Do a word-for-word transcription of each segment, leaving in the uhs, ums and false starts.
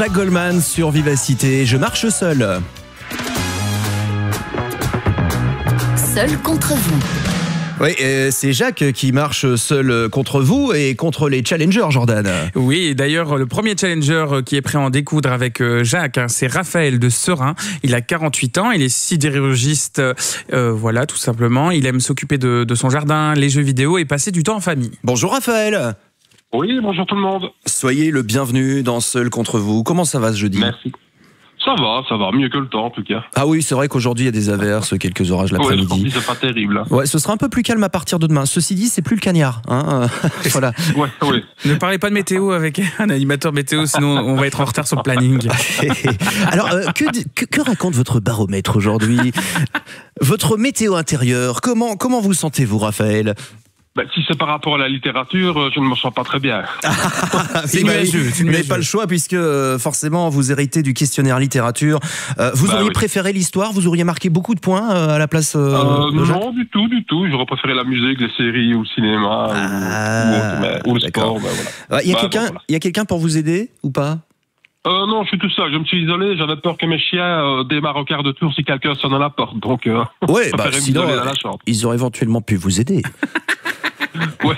Pat Goldman sur Vivacité. Je marche seul. Seul contre vous. Oui, euh, c'est Jacques qui marche seul contre vous et contre les challengers, Jordan. Oui, d'ailleurs, le premier challenger qui est prêt à en découdre avec Jacques, hein, c'est Raphaël de Serein. Il a quarante-huit ans, il est sidérurgiste, euh, voilà, tout simplement. Il aime s'occuper de, de son jardin, les jeux vidéo et passer du temps en famille. Bonjour Raphaël. Oui, bonjour tout le monde. Soyez le bienvenu dans Seul contre vous. Comment ça va ce jeudi ? Merci. Ça va, ça va, mieux que le temps en tout cas. Ah oui, c'est vrai qu'aujourd'hui il y a des averses, quelques orages l'après-midi. Ouais, c'est pas terrible. Ouais, ce sera un peu plus calme à partir de demain. Ceci dit, c'est plus le cagnard. Hein voilà. Ouais, ouais. Ne parlez pas de météo avec un animateur météo, sinon on va être en retard sur le planning. Alors, euh, que, que, que raconte votre baromètre aujourd'hui ? Votre météo intérieure, comment, comment vous sentez-vous, Raphaël ? Ben, si c'est par rapport à la littérature, je ne me sens pas très bien. C'est nuageux. Vous n'avez pas le choix puisque euh, forcément vous héritez du questionnaire littérature. Euh, vous bah auriez oui. préféré l'histoire ? Vous auriez marqué beaucoup de points euh, à la place euh, euh, de Jacques ? Non, du tout, du tout. J'aurais préféré la musique, les séries ou le cinéma ah, ou, ou, autre, mais, ou le sport. Ben, voilà. Il y a bah, quelqu'un, bon, voilà. il y a quelqu'un pour vous aider ou pas ? Euh, non, je suis tout seul. Je me suis isolé. J'avais peur que mes chiens euh, démarrent au quart de tour si quelqu'un sonne à la porte. Donc, euh, ouais, bah, sinon, dans la chambre. Ils auraient éventuellement pu vous aider. Ouais.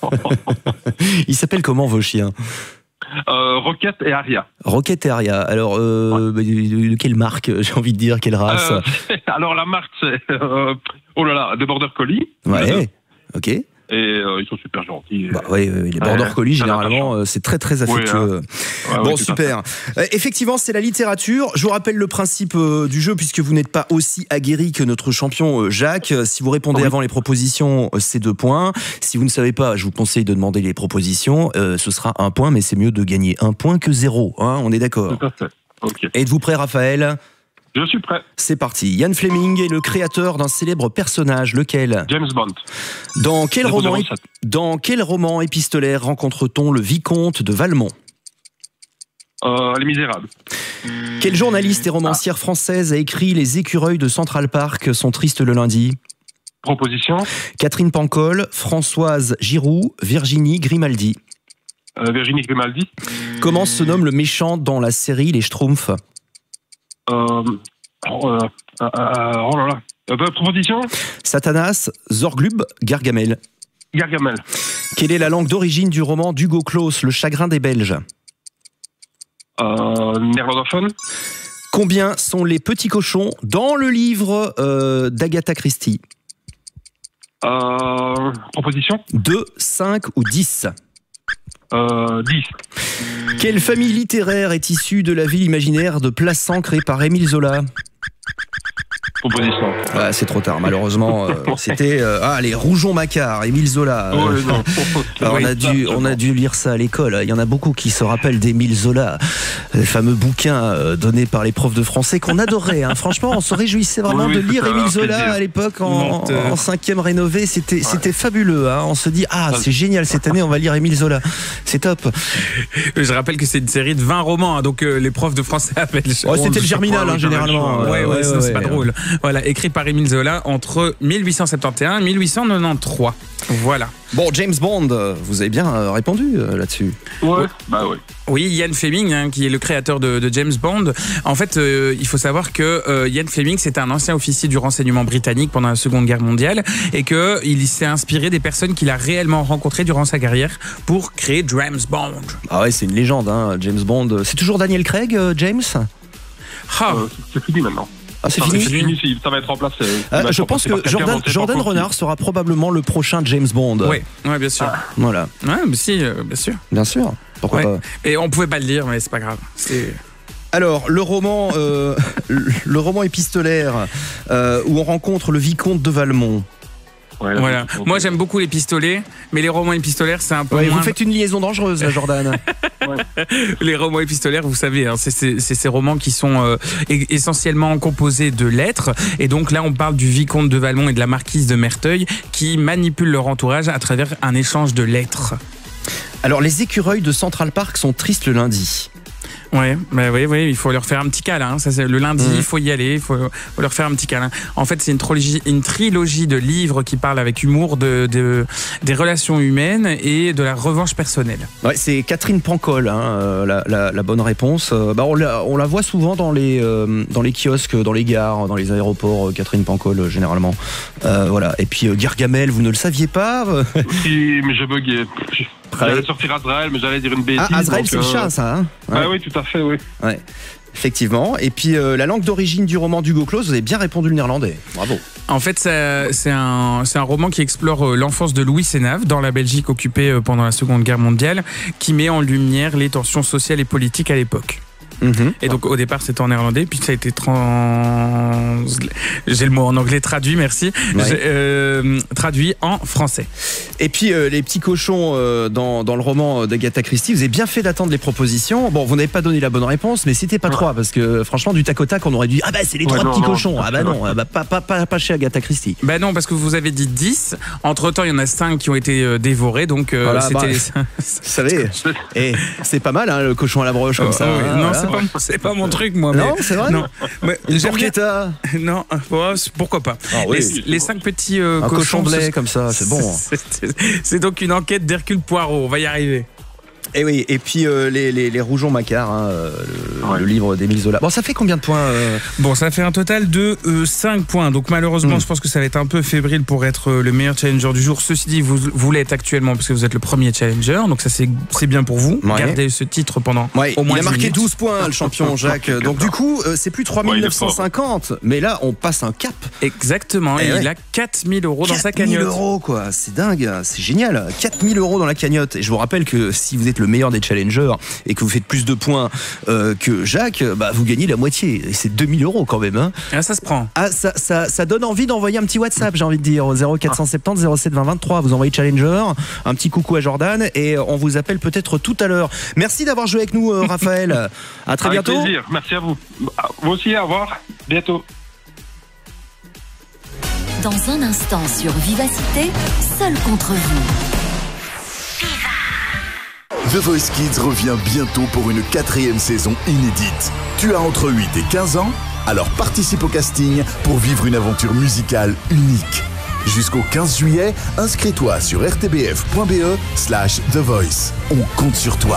Ils s'appellent comment vos chiens ? euh, Rocket et Aria. Rocket et Aria. Alors, euh, ouais. de, de quelle marque, j'ai envie de dire, quelle race ? euh, Alors, la marque, c'est euh, oh là là, des Border Collie. Ouais, ok. Et euh, ils sont super gentils. Bah, oui, oui, les Border Collie, ouais, généralement, euh, c'est très, très affectueux. Oui, hein. ouais, bon, oui, super. Euh, effectivement, c'est la littérature. Je vous rappelle le principe euh, du jeu, puisque vous n'êtes pas aussi aguerri que notre champion euh, Jacques. Si vous répondez oui. avant les propositions, euh, c'est deux points. Si vous ne savez pas, je vous conseille de demander les propositions. Euh, ce sera un point, mais c'est mieux de gagner un point que zéro. Hein, on est d'accord ? Tout à fait. Okay. Êtes-vous prêt, Raphaël ? Je suis prêt. C'est parti. Ian Fleming est le créateur d'un célèbre personnage, lequel ? James Bond. Dans quel, roman, dans quel roman épistolaire rencontre-t-on le vicomte de Valmont ? euh, Les Misérables. Quelle journaliste et romancière ah. française a écrit « Les écureuils de Central Park sont tristes le lundi » ? Proposition. Catherine Pancol, Françoise Giroud, Virginie Grimaldi. Euh, Virginie Grimaldi. Comment se nomme le méchant dans la série Les Schtroumpfs ? Euh, oh, euh, euh, oh là là. Euh, proposition. Satanas, Zorglub, Gargamel. Gargamel. Quelle est la langue d'origine du roman d'Hugo Claus, Le chagrin des Belges ? euh, Néerlandophone. Combien sont les petits cochons dans le livre euh, d'Agatha Christie ? euh, Proposition. deux, cinq ou dix ? Euh, dix. Quelle famille littéraire est issue de la ville imaginaire de Plassans créée par Émile Zola ? Proposition. Ah, c'est trop tard, malheureusement. Euh, c'était euh, ah les Rougon-Macquart, Émile Zola. Euh, ouais, non. Alors, on a dû on a dû lire ça à l'école. Il y en a beaucoup qui se rappellent d'Émile Zola, les fameux bouquins euh, donnés par les profs de français qu'on adorait. Hein. Franchement, on se réjouissait vraiment oui, de lire Émile Zola plaisir. À l'époque en, en cinquième rénové. C'était ouais. c'était fabuleux. Hein. On se dit ah c'est génial cette année on va lire Émile Zola. C'est top. Je rappelle que c'est une série de vingt romans, hein, donc euh, les profs de français appellent. Oh, c'était le Germinal hein, généralement. Ouais ouais, ouais, ouais, ouais c'est ouais, pas ouais. drôle. Voilà, écrit par Émile Zola entre mille huit cent soixante et onze et mille huit cent quatre-vingt-treize. Voilà. Bon, James Bond, vous avez bien répondu euh, là-dessus. Ouais, bah oui. Oui, Ian Fleming, hein, qui est le créateur de, de James Bond. En fait, euh, il faut savoir que euh, Ian Fleming, c'était un ancien officier du renseignement britannique pendant la Seconde Guerre mondiale et qu'il s'est inspiré des personnes qu'il a réellement rencontrées durant sa carrière pour créer James Bond. Ah ouais, c'est une légende, hein, James Bond. C'est toujours Daniel Craig, euh, James ? Ah, euh, c'est fini maintenant. Ah, c'est enfin, fini, c'est fini, ça va être remplacé. Euh, je pense que Jordan, Jordan Renard sera probablement le prochain James Bond. Oui, ouais, bien sûr. Ah. Voilà. Ouais, mais si, euh, bien sûr. Bien sûr. Pourquoi ouais. pas ? Et on pouvait pas le dire, mais c'est pas grave. C'est... Alors, le roman, euh, le roman épistolaire euh, où on rencontre le vicomte de Valmont. Ouais, voilà. Moi, j'aime beaucoup les pistolets, mais les romans épistolaires, c'est un peu ouais, moins... Vous faites une liaison dangereuse, là, Jordan. Ouais. Les romans épistolaires, vous savez, hein, c'est, c'est, c'est ces romans qui sont euh, essentiellement composés de lettres. Et donc là, on parle du vicomte de Valmont et de la marquise de Merteuil qui manipulent leur entourage à travers un échange de lettres. Alors, les écureuils de Central Park sont tristes le lundi. Ouais, bah oui, oui, il faut leur faire un petit câlin. Ça, c'est le lundi, il mmh. faut y aller, il faut, faut leur faire un petit câlin. En fait, c'est une trilogie, une trilogie de livres qui parlent avec humour de, de des relations humaines et de la revanche personnelle. Ouais, c'est Catherine Pancol, hein, la, la, la bonne réponse. Euh, bah, on, la, on la voit souvent dans les euh, dans les kiosques, dans les gares, dans les aéroports. Euh, Catherine Pancol, euh, généralement. Euh, voilà. Et puis euh, Gargamel, vous ne le saviez pas? Si, mais j'ai bugué. J'allais sortir Azrael, mais j'allais dire une bêtise. Ah, Azrael, c'est euh... le chat, ça. Hein, ouais. Ah oui, tout à fait, oui. Ouais. Effectivement. Et puis, euh, la langue d'origine du roman d'Hugo Claus, vous avez bien répondu le néerlandais. Bravo. En fait, ça, c'est un, c'est un roman qui explore l'enfance de Louis Sénave dans la Belgique occupée pendant la Seconde Guerre mondiale, qui met en lumière les tensions sociales et politiques à l'époque. Mmh. Et donc au départ c'était en néerlandais, puis ça a été trans... j'ai le mot en anglais traduit, merci, ouais. euh, traduit en français. Et puis euh, les petits cochons euh, dans, dans le roman d'Agatha Christie, vous avez bien fait d'attendre les propositions. Bon, vous n'avez pas donné la bonne réponse, mais c'était pas ouais. trois, parce que franchement du tac au tac on aurait dit ah bah c'est les ouais, trois non, petits non, cochons, ah bah non, bah, pas, pas, pas, pas chez Agatha Christie. Bah non, parce que vous avez dit dix, entre temps il y en a cinq qui ont été euh, dévorés, donc euh, voilà, c'était bah, les... vous savez, et c'est pas mal hein, le cochon à la broche comme oh, ça. Oh, oui. hein, non, voilà. c'est pas, c'est pas mon truc, moi. Non, mais... c'est vrai. Non. Mais porchetta. Non, pourquoi pas. Ah, oui. Les, les cinq petits euh, un cochons cochon blé comme ça, c'est bon. C'est, c'est, c'est donc une enquête d'Hercule Poirot. On va y arriver. Et oui, et puis euh, les, les, les Rougeons Macquart, hein, le, ouais. le livre d'Émile Zola. Bon, ça fait combien de points euh... Bon, ça fait un total de euh, cinq points. Donc malheureusement, mmh. je pense que ça va être un peu fébrile pour être euh, le meilleur challenger du jour. Ceci dit, vous, vous l'êtes actuellement parce que vous êtes le premier challenger. Donc ça, c'est, c'est bien pour vous. Ouais. Gardez ce titre pendant ouais. au moins Il a marqué minutes. douze points, le champion Jacques. Donc du coup, euh, c'est plus trois mille neuf cent cinquante. Ouais, mais là, on passe un cap. Exactement. Et, et ouais. il a quatre mille euros dans sa cagnotte. quatre mille euros, quoi. C'est dingue. C'est génial. quatre mille euros dans la cagnotte. Et je vous rappelle que si vous êtes le meilleur des challengers, et que vous faites plus de points euh, que Jacques, bah, vous gagnez la moitié. Et c'est deux mille euros quand même. Hein. Ah, ça se prend. Ah, ça, ça, ça donne envie d'envoyer un petit WhatsApp, j'ai envie de dire, au zéro quatre cent soixante-dix zéro sept vingt vingt-trois. Vous envoyez Challenger, un petit coucou à Jordan et on vous appelle peut-être tout à l'heure. Merci d'avoir joué avec nous, euh, Raphaël. À très avec bientôt. Avec plaisir. Merci à vous. Vous aussi, au revoir. Bientôt. Dans un instant sur Vivacité, seul contre vous. The Voice Kids revient bientôt pour une quatrième saison inédite. Tu as entre huit et quinze ans? Alors participe au casting pour vivre une aventure musicale unique. Jusqu'au quinze juillet, inscris-toi sur rtbf.be slash The Voice. On compte sur toi.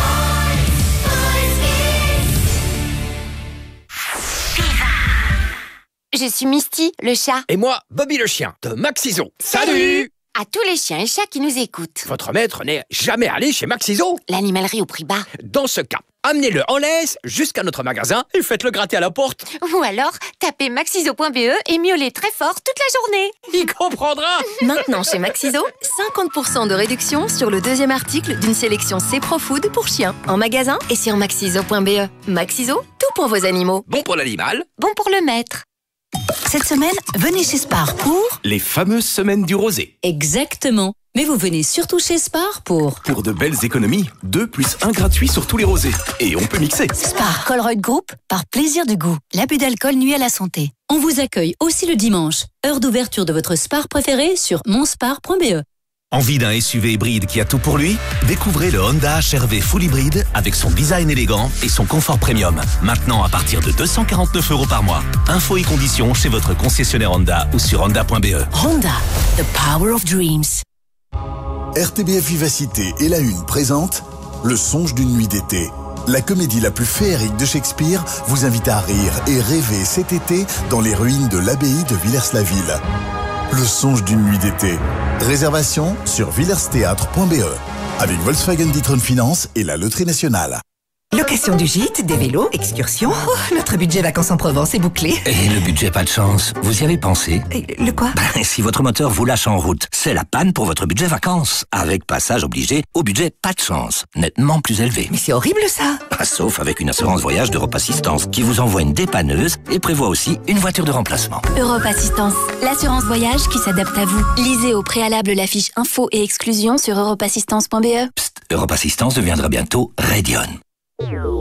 Je suis Misty, le chat. Et moi, Bobby le chien, de Maxiso. Salut! À tous les chiens et chats qui nous écoutent. Votre maître n'est jamais allé chez Maxiso? L'animalerie au prix bas. Dans ce cas, amenez-le en laisse jusqu'à notre magasin et faites-le gratter à la porte. Ou alors, tapez maxiso point b e et miaulez très fort toute la journée. Il comprendra. Maintenant chez Maxiso, cinquante pour cent de réduction sur le deuxième article d'une sélection C Pro Food pour chiens. En magasin et sur maxiso point b e. Maxiso, tout pour vos animaux. Bon pour l'animal. Bon pour le maître. Cette semaine, venez chez Spar pour... les fameuses semaines du rosé. Exactement. Mais vous venez surtout chez Spar pour... pour de belles économies. deux plus un gratuit sur tous les rosés. Et on peut mixer. Spar Colruyt Group, par plaisir du goût. L'abus d'alcool nuit à la santé. On vous accueille aussi le dimanche. Heure d'ouverture de votre Spar préféré sur monspar point b e. Envie d'un S U V hybride qui a tout pour lui? Découvrez le Honda H R V Full Hybride avec son design élégant et son confort premium. Maintenant à partir de deux cent quarante-neuf euros par mois. Infos et conditions chez votre concessionnaire Honda ou sur honda point b e. Honda, the power of dreams. R T B F Vivacité et La Une présente Le songe d'une nuit d'été. La comédie la plus féerique de Shakespeare vous invite à rire et rêver cet été dans les ruines de l'abbaye de Villers-la-Ville. Le songe d'une nuit d'été. Réservation sur villersthéâtre point b e avec Volkswagen D'Ieteren Finance et la Loterie Nationale. Location du gîte, des vélos, excursions. Oh, notre budget vacances en Provence est bouclé. Et le budget pas de chance, vous y avez pensé? Et le quoi? Ben, si votre moteur vous lâche en route, c'est la panne pour votre budget vacances. Avec passage obligé au budget pas de chance, nettement plus élevé. Mais c'est horrible ça. Ben, sauf avec une assurance voyage d'Europe Assistance qui vous envoie une dépanneuse et prévoit aussi une voiture de remplacement. Europe Assistance, l'assurance voyage qui s'adapte à vous. Lisez au préalable la fiche info et exclusion sur europe assistance point b e. Psst, Europe Assistance deviendra bientôt Radion.